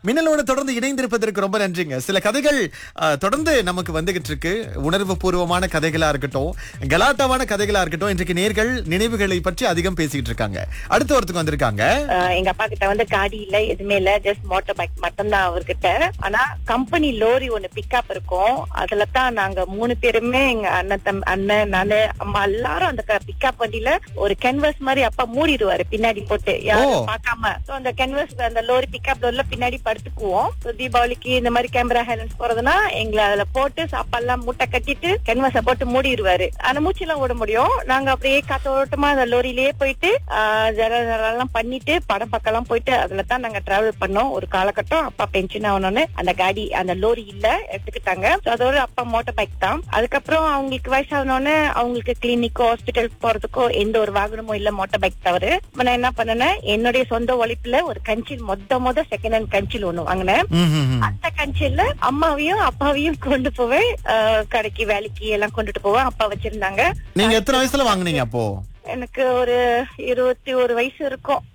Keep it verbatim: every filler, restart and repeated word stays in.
மின்னலோடு தொடர்ந்து இணைந்திருப்பதற்கு ரொம்ப நன்றிங்க. சில கதைகள் அஹ், தொடர்ந்து நமக்கு வந்துகிட்டு இருக்கு. உணர்வு பூர்வமான கதைகளா இருக்கட்டும், கலாட்டாவான கதைகளா இருக்கட்டும், இன்றைக்கு நேர்கள் நினைவுகளை பற்றி அதிகம் பேசிக்கிட்டு இருக்காங்க. அடுத்து ஒருத்தங்க வந்திருக்காங்க. ஆஹ் எங்க அப்பா கிட்ட வந்து காடி இல்ல, எதுவுமே இல்ல, ஜஸ்ட் மோட்டார் பைக் மட்டும்தான் அவர்கிட்ட. ஆனா கம்பெனி லோரி ஒண்ணு பிக்கப் இருக்கும். அதுல தான் நாங்க மூணு பேருமே, எங்க அண்ணன் தம் அண்ணன் நானு அம்மா எல்லாரும் அந்த பிக்கப் வண்டியில ஒரு கேன்வஸ் மாதிரி அப்பா மூடிடுவாரு பின்னாடி போட்டு, யாரும் பார்க்காம. So அந்த கேன்வஸ் அந்த லோரி பிக்கப் லோரில பின்னாடி படுத்துக்குவோம். So தீபாவளிக்கு இந்த மாதிரி கேமரா ஹைலன்ஸ் போறதுன்னா எங்களை அதுல போட்டு சாப்பாடுலாம் மூட்டை கட்டிட்டு கேன்வஸ போட்டு மூடிடுவாரு. ஆனா மூச்செல்லாம் ஓட முடியும். நாங்க அப்படியே காத்தோட்டமா அந்த லோரியிலேயே போயிட்டு எல்லாம் பண்ணிட்டு படம் பக்கம் போயிட்டு அதுல தான் நாங்க டிராவல் பண்ணோம். ஒரு காலகட்டம் அப்பா பென்ஷன் ஆகணும்னு அந்த காடி அந்த லோரி இல்ல எடுத்துக்கிட்டாங்க. அதோட அப்பா மோட்டார் பைக் தான். அதுக்கப்புறம் அவங்களுக்கு வயசாகணும்னு அவங்களுக்கு கிளினிக்கோ ஹாஸ்பிட்டல் போறதுக்கோ எந்த ஒரு வாகனமும் இல்ல, மோட்டார் பைக் தவிர. நான் என்ன பண்ணேன், என்னுடைய சொந்த உழைப்புல ஒரு கஞ்சில் மொத்த மொத செகண்ட் ஹேண்ட் கஞ்சில் ஒண்ணு வாங்கினேன். அந்த கஞ்சில அம்மாவையும் அப்பாவையும் கொண்டு போவேன். அஹ் கடைக்கு வேலைக்கு எல்லாம் கொண்டுட்டு போவேன். அப்பா வச்சிருந்தாங்க. நீங்க எத்தனை வயசுல வாங்குனீங்க அப்போ? எனக்கு ஒரு இருபத்தி ஒரு வயசு இருக்கும்.